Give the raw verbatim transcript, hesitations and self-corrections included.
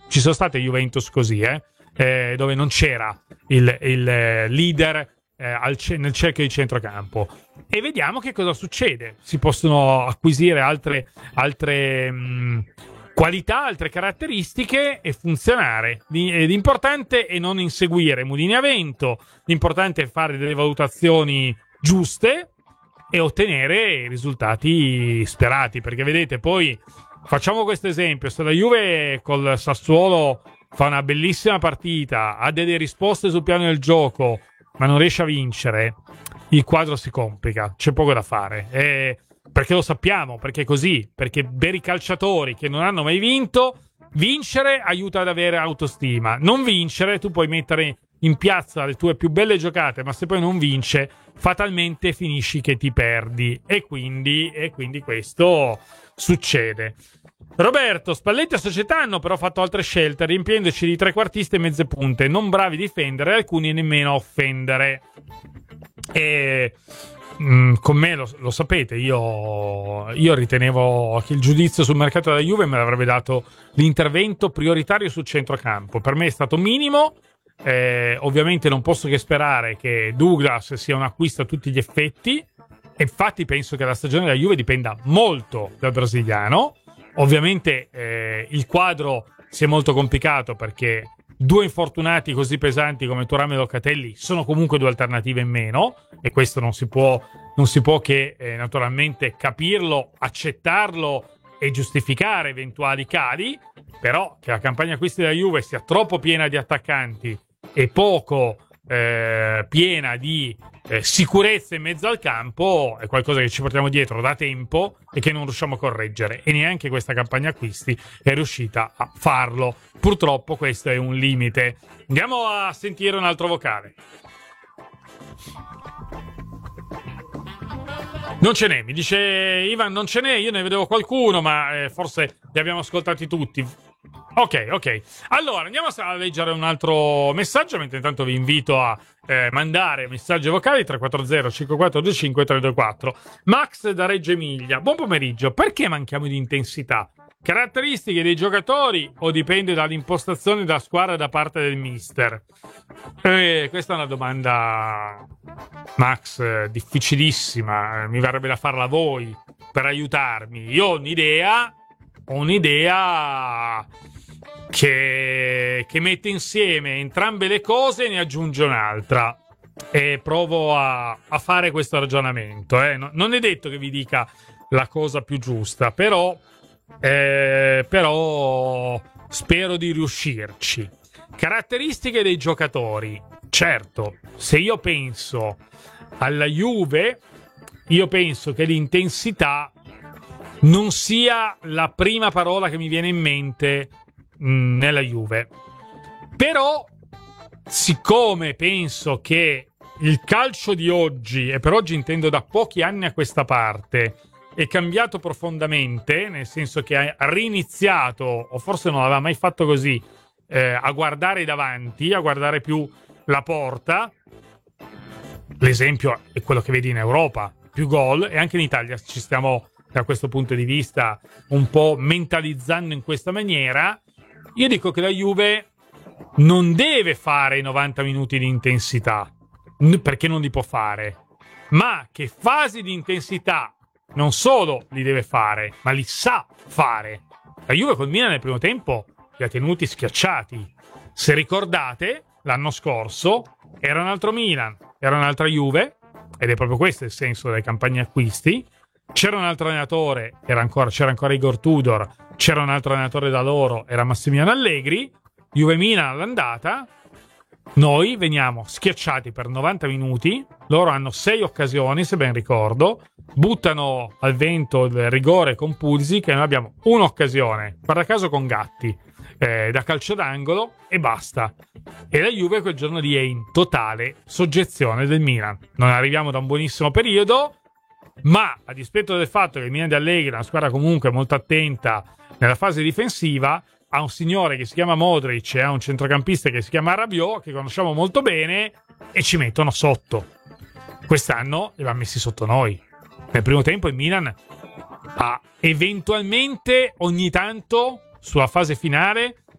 Ci sono state Juventus così, eh, eh, dove non c'era il, il leader eh, al, nel cerchio di centrocampo. E vediamo che cosa succede. Si possono acquisire altre, altre mh, qualità, altre caratteristiche e funzionare. L'importante è non inseguire mulini a vento, l'importante è fare delle valutazioni giuste e ottenere i risultati sperati. Perché vedete, poi facciamo questo esempio: se la Juve col Sassuolo fa una bellissima partita, ha delle risposte sul piano del gioco, ma non riesce a vincere, il quadro si complica, c'è poco da fare. E perché lo sappiamo, perché è così, perché veri calciatori che non hanno mai vinto, vincere aiuta ad avere autostima. Non vincere, tu puoi mettere in piazza le tue più belle giocate, ma se poi non vince, fatalmente finisci che ti perdi. E quindi, e quindi questo succede. Roberto, Spalletti e società hanno però fatto altre scelte, riempiendoci di trequartiste e mezze punte, non bravi a difendere, alcuni nemmeno a offendere. E mh, con me lo, lo sapete, io, io ritenevo che il giudizio sul mercato della Juve me l'avrebbe dato l'intervento prioritario sul centrocampo. Per me è stato minimo. Eh, ovviamente non posso che sperare che Douglas sia un acquisto a tutti gli effetti, e infatti penso che la stagione della Juve dipenda molto dal brasiliano. Ovviamente eh, il quadro si è molto complicato, perché due infortunati così pesanti come Thuram e Locatelli sono comunque due alternative in meno, e questo non si può, non si può che eh, naturalmente capirlo, accettarlo e giustificare eventuali cali. Però che la campagna acquisti della Juve sia troppo piena di attaccanti e poco eh, piena di eh, sicurezza in mezzo al campo è qualcosa che ci portiamo dietro da tempo e che non riusciamo a correggere, e neanche questa campagna acquisti è riuscita a farlo. Purtroppo questo è un limite. Andiamo a sentire un altro vocale. Non ce n'è, mi dice Ivan, non ce n'è, io ne vedevo qualcuno, ma eh, forse li abbiamo ascoltati tutti. Ok, ok. Allora, andiamo a leggere un altro messaggio, mentre intanto vi invito a eh, mandare messaggi vocali tre quattro zero cinque quattro due cinque tre due quattro. Max da Reggio Emilia, buon pomeriggio. Perché manchiamo di intensità? Caratteristiche dei giocatori o dipende dall'impostazione della squadra da parte del mister? Eh, questa è una domanda, Max, difficilissima. Mi verrebbe da farla a voi per aiutarmi. Io ho un'idea, ho un'idea che, che mette insieme entrambe le cose e ne aggiunge un'altra. E provo a, a fare questo ragionamento. Eh. No, non è detto che vi dica la cosa più giusta, però... Eh, però spero di riuscirci. Caratteristiche dei giocatori. Certo, se io penso alla Juve, io penso che l'intensità non sia la prima parola che mi viene in mente mh, nella Juve. Però, siccome penso che il calcio di oggi, e per oggi intendo da pochi anni a questa parte, è cambiato profondamente, nel senso che ha riniziato, o forse non aveva mai fatto così, eh, a guardare davanti, a guardare più la porta. L'esempio è quello che vedi in Europa, più gol, e anche in Italia ci stiamo da questo punto di vista un po' mentalizzando in questa maniera. Io dico che la Juve non deve fare i novanta minuti di intensità, perché non li può fare, ma che fasi di intensità non solo li deve fare, ma li sa fare. La Juve col Milan nel primo tempo li ha tenuti schiacciati. Se ricordate, l'anno scorso era un altro Milan, era un'altra Juve, ed è proprio questo il senso delle campagne acquisti. C'era un altro allenatore, era ancora, c'era ancora Igor Tudor, c'era un altro allenatore da loro, era Massimiliano Allegri. Juve-Milan all'andata, noi veniamo schiacciati per novanta minuti, loro hanno sei occasioni, se ben ricordo, buttano al vento il rigore con Pulisic e noi abbiamo un'occasione, guarda caso con Gatti, eh, da calcio d'angolo, e basta. E la Juve quel giorno lì è in totale soggezione del Milan. Non arriviamo da un buonissimo periodo, ma a dispetto del fatto che il Milan di Allegri è una squadra comunque molto attenta nella fase difensiva, ha un signore che si chiama Modric e ha un centrocampista che si chiama Rabiot, che conosciamo molto bene, e ci mettono sotto. Quest'anno li abbiamo messi sotto noi. Nel primo tempo il Milan ha eventualmente ogni tanto sulla fase finale